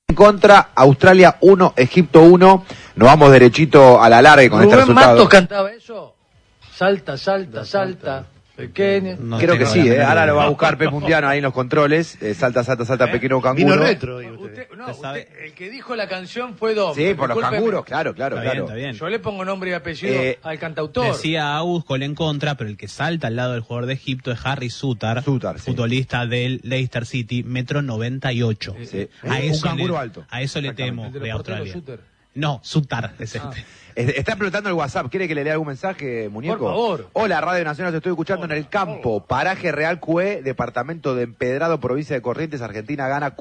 Contra Australia 1, Egipto 1. Nos vamos derechito a la larga con este resultado. ¿Matos cantaba eso? Salta, salta, salta, pequeño. No creo que sí, ahora lo va a buscar Pep Mundiano ahí en los controles. Salta, salta, salta, pequeño canguro. Vino retro. El que dijo la canción fue Dom. Sí, por los canguros, claro. Está bien. Yo le pongo nombre y apellido al cantautor. Decía Agus gol en contra, pero el que salta al lado del jugador de Egipto es Harry Sutar, futbolista del Leicester City, 1,98 m. Sí. Un canguro alto. A eso le temo de Australia. Suter. No, Sutar es este. Está explotando el WhatsApp. ¿Quiere que le lea algún mensaje, muñeco? Por favor. Hola, Radio Nacional, te estoy escuchando en el campo. Paraje Real QE, departamento de Empedrado, provincia de Corrientes, Argentina, gana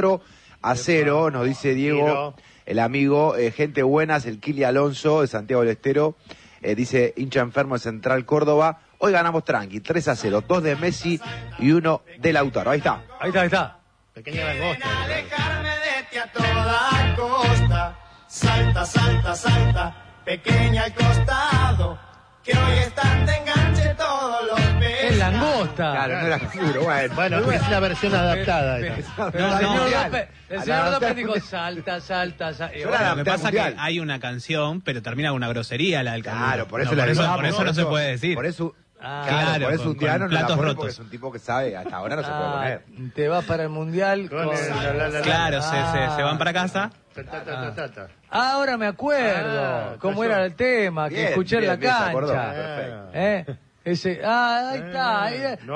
4-0, nos dice Diego, el amigo. Gente buenas, el Kili Alonso de Santiago del Estero. Dice hincha enfermo de Central Córdoba. Hoy ganamos tranqui, 3-0. 2 de Messi y 1 de Lautaro. Ahí está. Ahí está. Pequeña langosta. Alejarme de ti a toda costa. Salta, salta, salta, pequeña al costado, que hoy están de enganche todos los peces. Es langosta. Claro, no era canguro, Bueno, es la versión adaptada. El señor López dijo salta, salta, salta. Lo que pasa es que hay una canción, pero termina con una grosería la del canguro. Claro, por eso por eso no se puede decir. Por eso... Claro, por eso un tirano no la platos pone rotos. porque es un tipo que sabe, hasta ahora no se puede poner. Te vas para el mundial con... Claro, se van para casa. Ahora me acuerdo cómo era el tema, que Bien, escuché en la bien, se acordó, cancha. perfecto. Ahí está.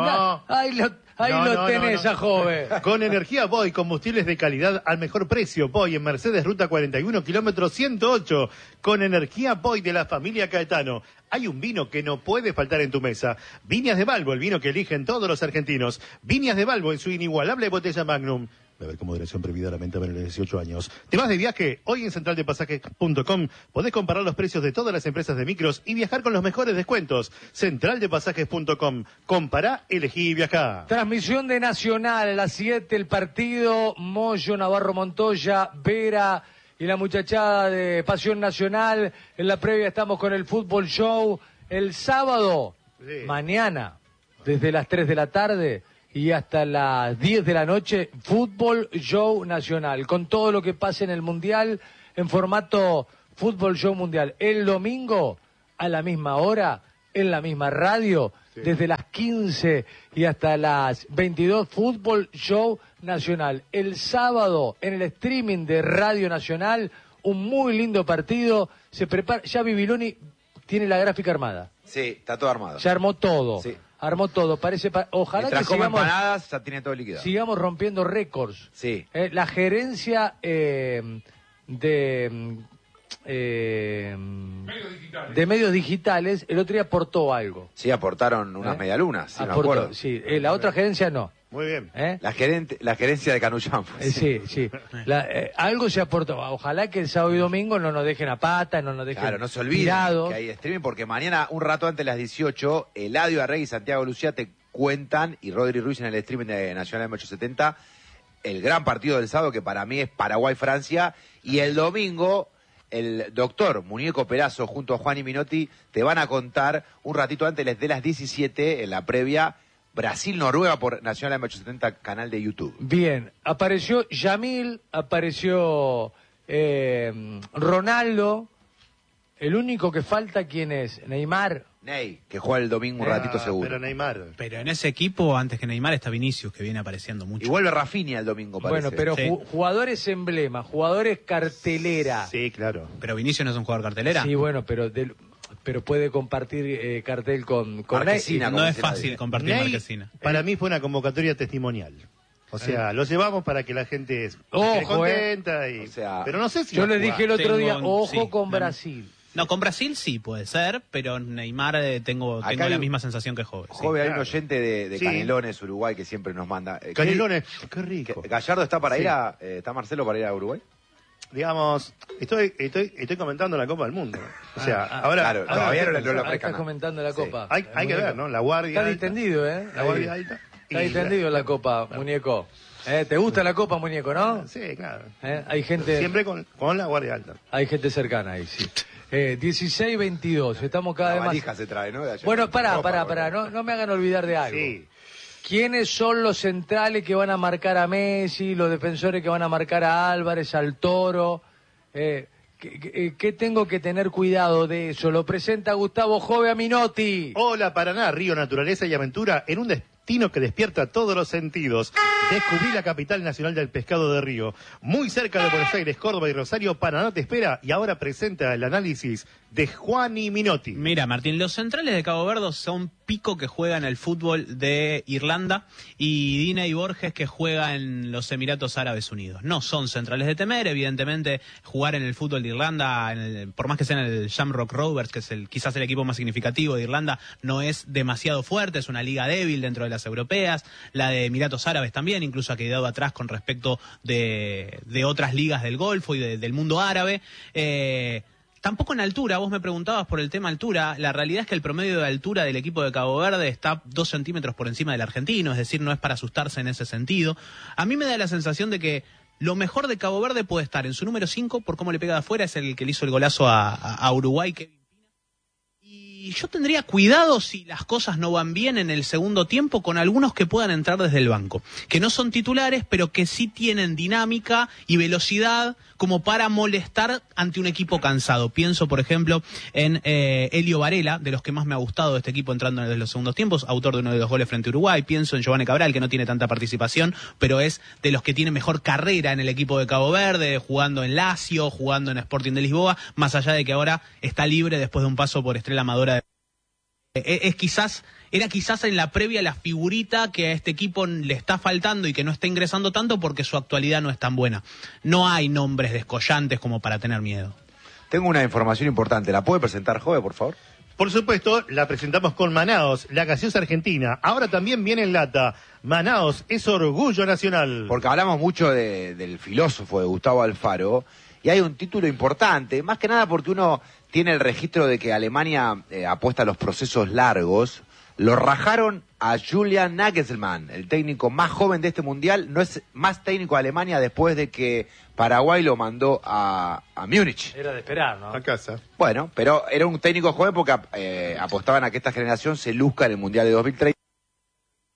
Ahí lo tenés, ya joven. Con energía Boy, combustibles de calidad al mejor precio. Boy en Mercedes, ruta 41, kilómetro 108. Con energía Boy de la familia Caetano. Hay un vino que no puede faltar en tu mesa. Viñas de Balbo, el vino que eligen todos los argentinos. Viñas de Balbo en su inigualable botella Magnum. Beber con moderación, prohibida la venta menores de 18 años. ¿Te vas de viaje? Hoy en centraldepasajes.com podés comparar los precios de todas las empresas de micros y viajar con los mejores descuentos. Centraldepasajes.com. Compará, elegí y viajá. Transmisión de Nacional a las 7, el partido Moyo, Navarro Montoya, Vera y la muchachada de Pasión Nacional. En la previa estamos con el Fútbol Show. El sábado, mañana, desde las 3 de la tarde y hasta las 10 de la noche, Fútbol Show Nacional, con todo lo que pase en el Mundial, en formato Fútbol Show Mundial. El domingo, a la misma hora, en la misma radio, desde las 15 y hasta las 22, Fútbol Show Nacional. El sábado, en el streaming de Radio Nacional, un muy lindo partido. Se prepara, ya Bibiloni tiene la gráfica armada. Sí, está todo armado. Ya armó todo. Sí. Armó todo, ojalá mientras que sigamos, empanadas, ya tiene todo liquidado. Sigamos rompiendo récords. Sí. La gerencia de medios digitales el otro día aportó algo. Sí, aportaron unas medialunas, sí, me acuerdo. Sí, la otra gerencia no. Muy bien. La gerencia de Canullán. Sí. Algo se aportó. Ojalá que el sábado y domingo no nos dejen a pata, no nos dejen Claro, no se olviden tirados. que hay streaming, porque mañana, un rato antes de las 18, Eladio Arregui y Santiago Lucía te cuentan, y Rodri Ruiz en el streaming de Nacional M870, el gran partido del sábado, que para mí es Paraguay-Francia, y el domingo, el doctor Muñeco Perazo junto a Juan y Minotti te van a contar un ratito antes de las 17, en la previa, Brasil-Noruega por Nacional M870, canal de YouTube. Bien, apareció Yamil, apareció Ronaldo. El único que falta, ¿quién es? Neymar. Ney, que juega el domingo un ratito seguro. Pero Neymar. Pero en ese equipo, antes que Neymar, está Vinicius, que viene apareciendo mucho. Y vuelve Rafinha el domingo, parece. Bueno, pero Sí. Jugadores emblema, jugadores cartelera. Sí, claro. Pero Vinicius no es un jugador cartelera. Sí, bueno, pero puede compartir cartel con Marquesina, No es fácil compartir Ney, Marquesina. para mí fue una convocatoria testimonial. O sea, lo llevamos para que la gente esté Ojo, contenta. O sea, pero no sé si Yo va a le jugar. dije el otro día, Tengo- ojo sí, con no. Brasil. No, con Brasil sí puede ser, pero Neymar tengo Acá hay la un- misma sensación que Jove. sí. Joven, hay un claro. oyente de Sí. Canelones, Uruguay, que siempre nos manda. Canelones, qué rico. ¿Gallardo está para Sí. ir a... ¿Está Marcelo para ir a Uruguay? Digamos, estoy comentando la Copa del Mundo. O sea, ahora... claro, ahora- todavía no lo Ahí ofrezcan. estás comentando la Sí. copa. hay que ver, ¿no? La guardia Está alta. distendido, ¿eh? La guardia alta. Está Y distendido la copa, muñeco. ¿Te gusta la copa, muñeco, no? Sí, claro. Hay gente... Siempre con la guardia alta. Hay gente cercana ahí, sí. 16-22, estamos cada La vez más... valija se trae, ¿no? De allá. Bueno, pará, Ropa, no me hagan olvidar de algo. Sí. ¿quiénes son los centrales que van a marcar a Messi, los defensores que van a marcar a Álvarez, al Toro? ¿Qué tengo que tener cuidado de eso? Lo presenta Gustavo Jove a Minotti. Hola Paraná, río, naturaleza y aventura en un destino que despierta todos los sentidos. Descubrí la capital nacional del pescado de río. Muy cerca de Buenos Aires, Córdoba y Rosario, Paraná te espera y ahora presenta el análisis de Juani Minotti. Mira, Martín, los centrales de Cabo Verde son Pico, que juega en el fútbol de Irlanda, y Dina y Borges, que juega en los Emiratos Árabes Unidos. No son centrales de temer, evidentemente jugar en el fútbol de Irlanda, por más que sea en el Shamrock Rovers, que es quizás el equipo más significativo de Irlanda, no es demasiado fuerte, es una liga débil dentro de las europeas. La de Emiratos Árabes también, incluso ha quedado atrás con respecto de otras ligas del Golfo y del mundo árabe. Tampoco en altura, vos me preguntabas por el tema altura, la realidad es que el promedio de altura del equipo de Cabo Verde está 2 centímetros por encima del argentino, es decir, no es para asustarse en ese sentido. A mí me da la sensación de que lo mejor de Cabo Verde puede estar en su número 5, por cómo le pega de afuera, es el que le hizo el golazo a Uruguay, Kevin Pina. Y yo tendría cuidado, si las cosas no van bien en el segundo tiempo, con algunos que puedan entrar desde el banco, que no son titulares, pero que sí tienen dinámica y velocidad como para molestar ante un equipo cansado. Pienso, por ejemplo, en Elio Varela, de los que más me ha gustado de este equipo entrando en los segundos tiempos, autor de uno de los goles frente a Uruguay. Pienso en Giovanni Cabral, que no tiene tanta participación, pero es de los que tiene mejor carrera en el equipo de Cabo Verde, jugando en Lazio, jugando en Sporting de Lisboa, más allá de que ahora está libre después de un paso por Estrella Amadora. Era quizás en la previa la figurita que a este equipo le está faltando y que no está ingresando tanto porque su actualidad no es tan buena. No hay nombres descollantes como para tener miedo. Tengo una información importante. ¿La puede presentar, Jove, por favor? Por supuesto, la presentamos con Manaos, la gaseosa argentina. Ahora también viene en lata. Manaos es orgullo nacional. Porque hablamos mucho del filósofo de Gustavo Alfaro, y hay un título importante, más que nada porque uno tiene el registro de que Alemania apuesta a los procesos largos. Lo rajaron a Julian Nagelsmann, el técnico más joven de este mundial. No es más técnico de Alemania después de que Paraguay lo mandó a Múnich. Era de esperar, ¿no? A casa. Bueno, pero era un técnico joven porque apostaban a que esta generación se luzca en el Mundial de 2030.